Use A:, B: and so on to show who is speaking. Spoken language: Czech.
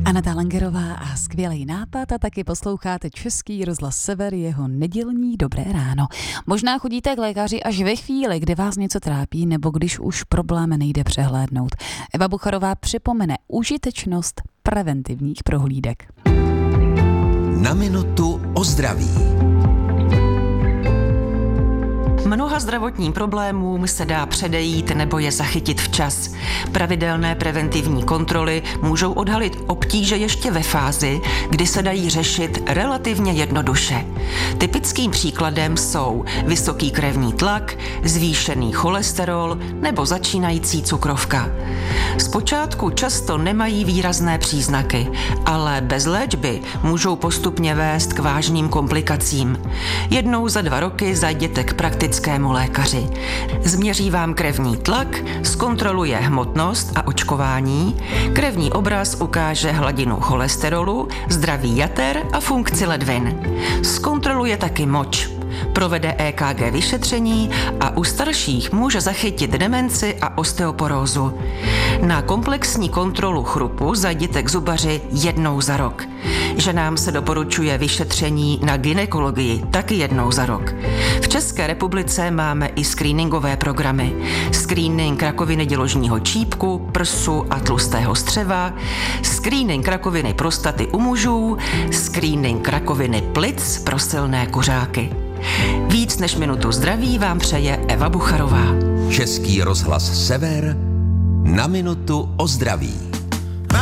A: Aneta Langerová a skvělý nápad, a taky posloucháte Český rozhlas Sever, jeho nedělní Dobré ráno. Možná chodíte k lékaři až ve chvíli, kdy vás něco trápí, nebo když už problém nejde přehlédnout. Eva Bucharová připomene užitečnost preventivních prohlídek.
B: Na minutu o zdraví.
C: Mnoha zdravotním problémům se dá předejít nebo je zachytit včas. Pravidelné preventivní kontroly můžou odhalit obtíže ještě ve fázi, kdy se dají řešit relativně jednoduše. Typickým příkladem jsou vysoký krevní tlak, zvýšený cholesterol nebo začínající cukrovka. Zpočátku často nemají výrazné příznaky, ale bez léčby můžou postupně vést k vážným komplikacím. Jednou za 2 roky zajděte k praktickému lékaři. Změří vám krevní tlak, zkontroluje hmotnost a očkování, krevní obraz ukáže hladinu cholesterolu, zdraví jater a funkci ledvin. Zkontroluje taky moč, provede EKG vyšetření a u starších může zachytit demenci a osteoporózu. Na komplexní kontrolu chrupu zajděte k zubaři jednou za rok. Ženám se doporučuje vyšetření na gynekologii taky jednou za rok. V České republice máme i screeningové programy. Screening rakoviny děložního čípku, prsu a tlustého střeva, screening rakoviny prostaty u mužů, screening rakoviny plic pro silné kuřáky. Víc než minutu zdraví vám přeje Eva Bucharová.
B: Český rozhlas Sever na minutu o zdraví.